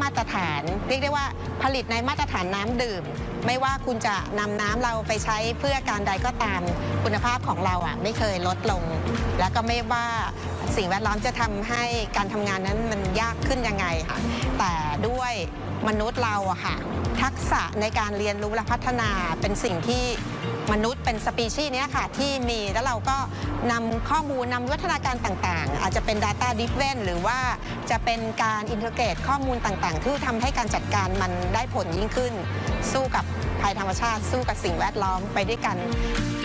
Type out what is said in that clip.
มาตรฐานเรียกได้ว่าผลิตในมาตรฐานน้ำดื่มไม่ว่าคุณจะนำน้ำเราไปใช้เพื่อการใดก็ตามคุณภาพของเราไม่เคยลดลงและก็ไม่ว่าสิ่งแวดล้อมจะทำให้การทำงานนั้นมันยากขึ้นยังไงค่ะแต่ด้วยมนุษย์เราค่ะทักษะในการเรียนรู้และพัฒนาเป็นสิ่งที่มนุษย์เป็นสปีชีส์นี้ค่ะที่มีแล้วเราก็นำข้อมูลนำวิวัฒนาการต่างๆอาจจะเป็น Data Driven หรือว่าจะเป็นการอินทิเกรตข้อมูลต่างๆที่ทำให้การจัดการมันได้ผลยิ่งขึ้นสู้กับภัยธรรมชาติสู้กับสิ่งแวดล้อมไปด้วยกัน